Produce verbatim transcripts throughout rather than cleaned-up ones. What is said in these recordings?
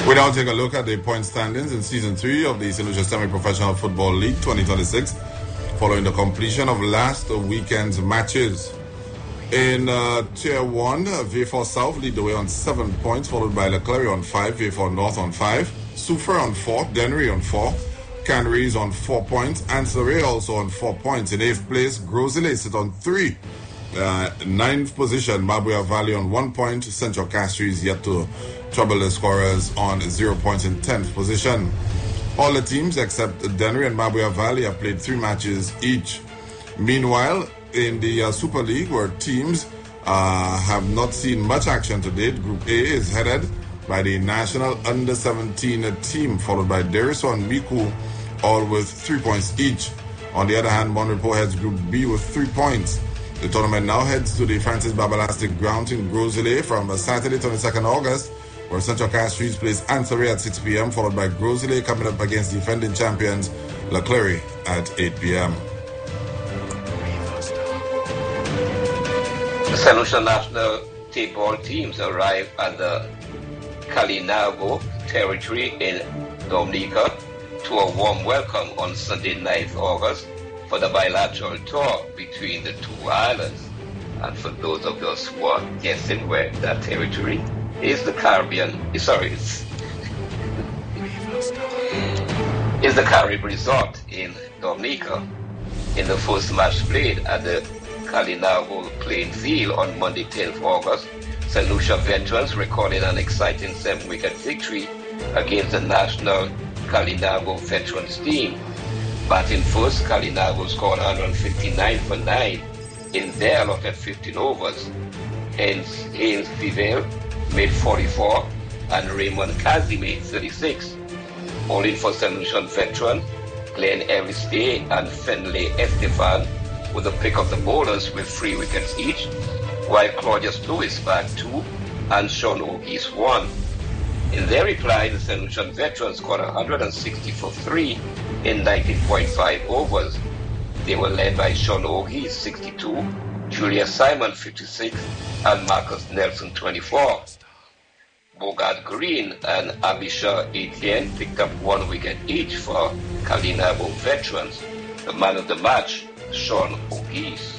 We now take a look at the point standings in Season three of the Saint Lucia Semi-Professional Football League twenty twenty-six, following the completion of last weekend's matches. In uh, Tier one, V four South lead the way on seven points, followed by Leclerc on five, V four North on five, Soufrière on four, Dennery on four, Canneries on four points, Ancillary also on four points. In eighth place, Gros Islet sit on three. Uh, ninth position, Mabuya Valley on one point. Central Castries is yet to trouble the scorers on zero points in tenth position. All the teams except Dennery and Mabuya Valley have played three matches each. Meanwhile, in the uh, Super League, where teams uh, have not seen much action to date, Group A is headed by the National Under seventeen team, followed by Deriso and Miku, all with three points each. On the other hand, Monrepo heads Group B with three points. The tournament now heads to the Francis Babalastic ground in Gros Islet from Saturday, twenty-second August, where Central Castries plays Ancillary at six p.m., followed by Gros Islet coming up against defending champions Leclerc at eight p.m. The Saint Lucia national table teams arrive at the Kalinago territory in Dominica to a warm welcome on Sunday, ninth August, for the bilateral tour between the two islands. And for those of us who are guessing where that territory is, the Caribbean, sorry, it's, is the Caribbean Resort in Dominica. In the first match played at the Kalinago playing field on Monday, tenth August, Saint Lucia veterans recorded an exciting seven-wicket victory against the national Kalinago veterans team. Batting first, Kalinago scored one hundred fifty-nine for nine in their allotted fifteen overs. Hence, Haynes Vivel made forty-four and Raymond Kazi made thirty-six. Bowling for Saint Lucian veterans, Glenn Everstay and Fenley Estefan with the pick of the bowlers with three wickets each, while Claudius Lewis bagged two and Sean Ogis one. In their reply, the Saint Lucian veterans scored one hundred sixty for three in nineteen point five overs. They were led by Sean Ogis, sixty-two, Julius Simon, fifty-six, and Marcus Nelson, twenty-four. Bogart Green and Abisha Etienne picked up one wicket each for Kalinago veterans. The man of the match, Sean Ogis.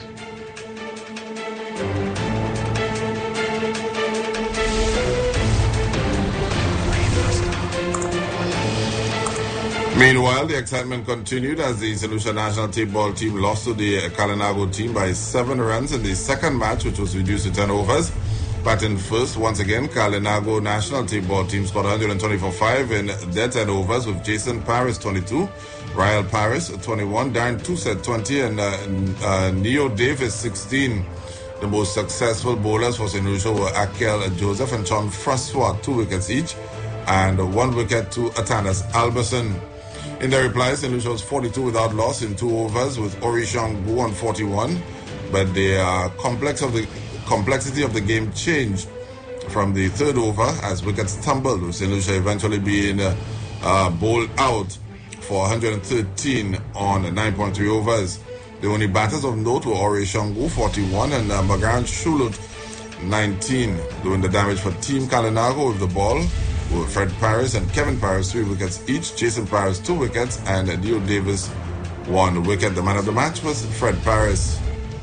Meanwhile, the excitement continued as the Saint Lucia national table team lost to the Kalinago team by seven runs in the second match, which was reduced to ten overs. Batting first, once again, Kalinago national table team scored one hundred twenty for five in dead ten overs with Jason Paris, twenty-two, Ryle Paris, twenty-one, Darren Toussaint, twenty, and uh, uh, Neo Davis, sixteen. The most successful bowlers for Saint Lucia were Akel Joseph and Sean Francois, two wickets each, and one wicket to Atanas Alberson. In their reply, Saint Lucia was forty-two without loss in two overs with Orishang Gu on forty-one, but the uh, complex of the complexity of the game changed from the third over as wickets tumbled, with Saint Lucia eventually being uh, uh, bowled out for one hundred thirteen on nine point three overs. The only batters of note were Orishang Gu, forty-one, and uh, Magaran Shulut, nineteen, doing the damage for Team Kalinago with the ball. Fred Paris and Kevin Paris, three wickets each. Jason Paris, two wickets, and Neo Davis, one wicket. The man of the match was Fred Paris.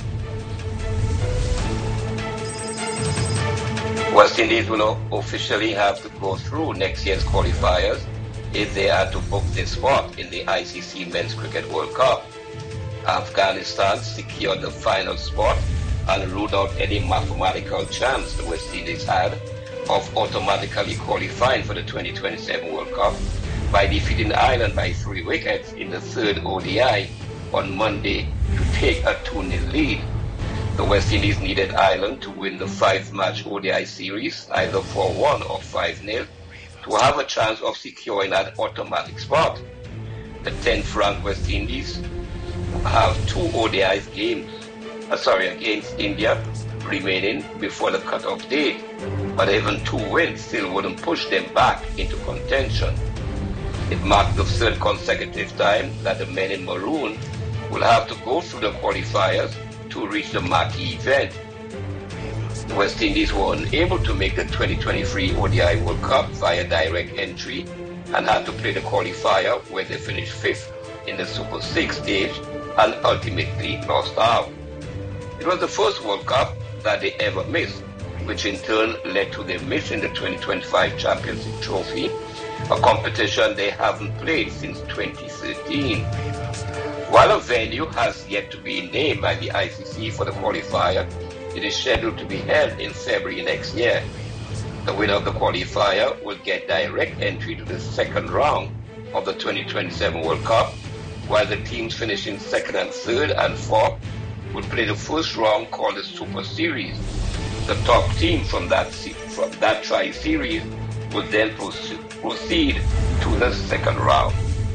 West Indies will officially have to go through next year's qualifiers if they are to book their spot in the I C C Men's Cricket World Cup. Afghanistan secured the final spot and ruled out any mathematical chance the West Indies had of automatically qualifying for the twenty twenty-seven World Cup by defeating Ireland by three wickets in the third O D I on Monday to take a two nil lead. The West Indies needed Ireland to win the five-match O D I series, either four one or five nil, to have a chance of securing an automatic spot. The tenth-ranked West Indies have two O D I games, uh, sorry, against India remaining before the cut-off date, but even two wins still wouldn't push them back into contention. It marked the third consecutive time that the men in maroon will have to go through the qualifiers to reach the marquee event. The West Indies were unable to make the twenty twenty-three O D I World Cup via direct entry and had to play the qualifier, where they finished fifth in the Super six stage and ultimately lost out. It was the first World Cup that they ever missed, which in turn led to their missing the twenty twenty-five Champions League trophy, a competition they haven't played since twenty thirteen. While a venue has yet to be named by the I C C for the qualifier, it is scheduled to be held in February next year. The winner of the qualifier will get direct entry to the second round of the twenty twenty-seven World Cup, while the teams finishing second and third and fourth will play the first round called the Super Series. The top team from that from that tri-series will then proceed to the second round.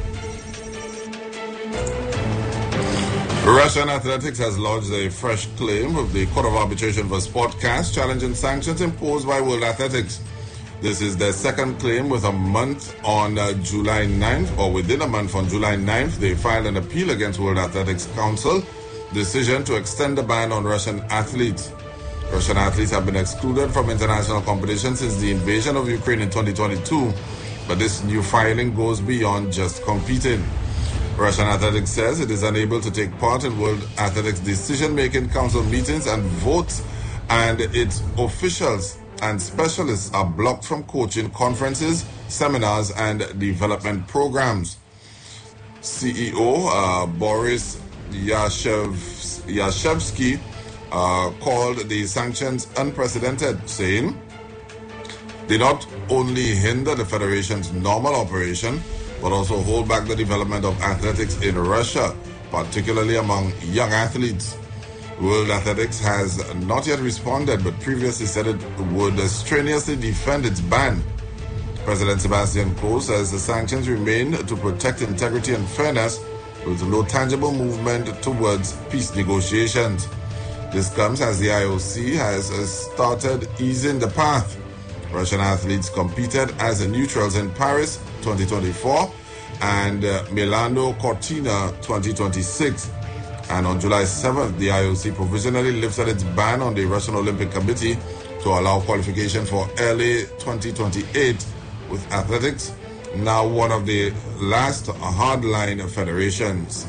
Russian Athletics has lodged a fresh claim with the Court of Arbitration for Sportcast, challenging sanctions imposed by World Athletics. This is their second claim with a month on uh, July ninth, or within a month on July ninth. They filed an appeal against World Athletics Council decision to extend the ban on Russian athletes. Russian athletes have been excluded from international competition since the invasion of Ukraine in twenty twenty-two, but this new filing goes beyond just competing. Russian Athletics says it is unable to take part in World Athletics decision-making council meetings and votes, and its officials and specialists are blocked from coaching conferences, seminars, and development programs. C E O uh, Boris Yashev, Yashevsky uh, called the sanctions unprecedented, saying they not only hinder the federation's normal operation, but also hold back the development of athletics in Russia, particularly among young athletes. World Athletics has not yet responded, but previously said it would strenuously defend its ban. President Sebastian Coe says the sanctions remain to protect integrity and fairness, with no tangible movement towards peace negotiations. This comes as the I O C has started easing the path. Russian athletes competed as neutrals in Paris twenty twenty-four and uh, Milano Cortina twenty twenty-six. And on July seventh, the I O C provisionally lifted its ban on the Russian Olympic Committee to allow qualification for L A twenty twenty-eight, with athletics now one of the last hardline federations.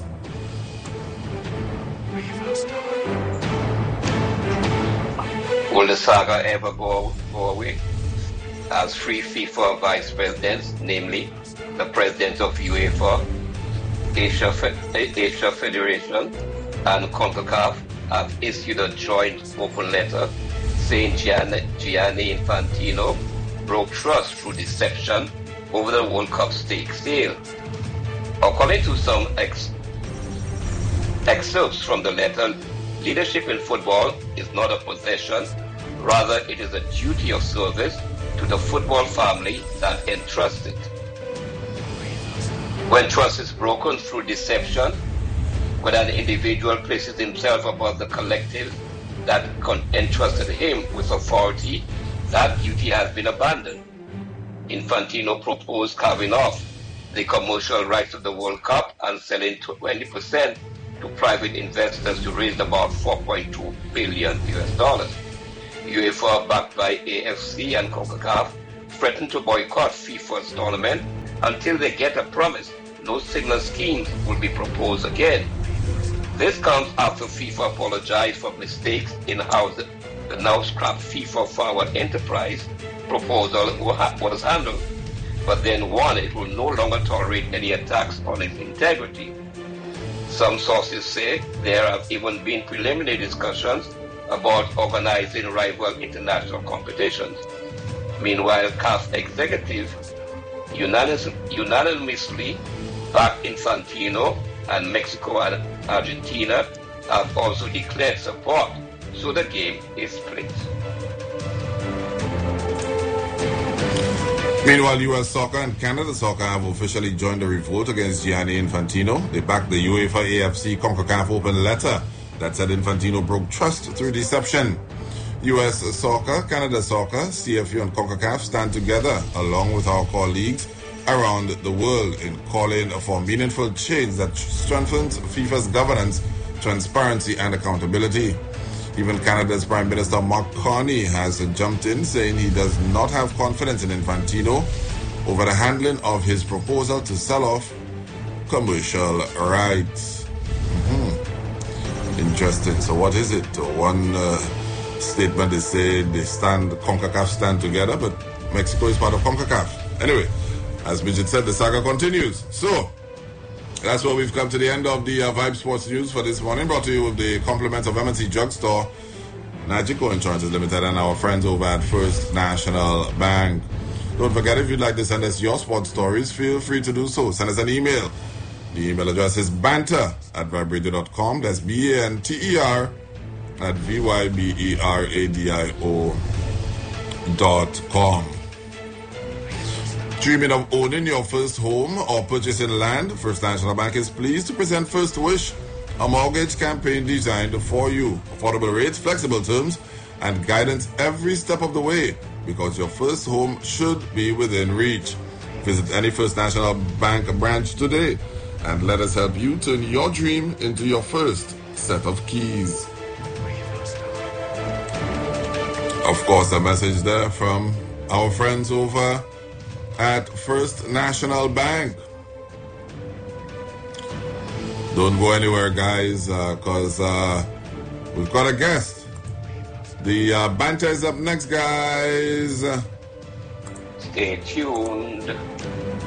Will the saga ever go, go away? As three FIFA vice presidents, namely the president of UEFA, Asia, Asia Federation, and CONCACAF, have issued a joint open letter saying Gianni, Gianni Infantino broke trust through deception over the World Cup stake sale. According to some ex excerpts from the letter, leadership in football is not a possession, rather it is a duty of service to the football family that entrusts it. When trust is broken through deception, when an individual places himself above the collective that entrusted him with authority, that duty has been abandoned. Infantino proposed carving off the commercial rights of the World Cup and selling twenty percent to private investors to raise about four point two billion U S dollars. UEFA, backed by A F C and CONCACAF, threatened to boycott FIFA's tournament until they get a promise no similar schemes will be proposed again. This comes after FIFA apologized for mistakes in how the, the now scrapped FIFA Forward Enterprise proposal was handled, but then warned it will no longer tolerate any attacks on its integrity. Some sources say there have even been preliminary discussions about organizing rival international competitions. Meanwhile, C A F executives unanimously backed Infantino, and Mexico and Argentina have also declared support, so the game is split. Meanwhile, U S Soccer and Canada Soccer have officially joined the revolt against Gianni Infantino. They backed the UEFA A F C CONCACAF open letter that said Infantino broke trust through deception. U S Soccer, Canada Soccer, C F U and CONCACAF stand together along with our colleagues around the world in calling for meaningful change that strengthens FIFA's governance, transparency and accountability. Even Canada's Prime Minister Mark Carney has jumped in, saying he does not have confidence in Infantino over the handling of his proposal to sell off commercial rights. Mm-hmm. Interesting. So what is it? One uh, statement they say they stand, CONCACAF stand together, but Mexico is part of CONCACAF. Anyway, as Midget said, the saga continues. So, that's where we've come to the end of the uh, Vibe Sports News for this morning, brought to you with the compliments of M and C Drugstore, Nagico Insurances Limited, and our friends over at First National Bank. Don't forget, if you'd like to send us your sports stories, feel free to do so. Send us an email. The email address is banter at vibradio dot com. That's B A N T E R at V Y B E R A D I O dot com. Dreaming of owning your first home or purchasing land? First National Bank is pleased to present First Wish, a mortgage campaign designed for you. Affordable rates, flexible terms, and guidance every step of the way, because your first home should be within reach. Visit any First National Bank branch today and let us help you turn your dream into your first set of keys. Of course, a message there from our friends over at First National Bank. Don't go anywhere, guys, because uh, uh, we've got a guest. The uh, banter is up next, guys. Stay tuned.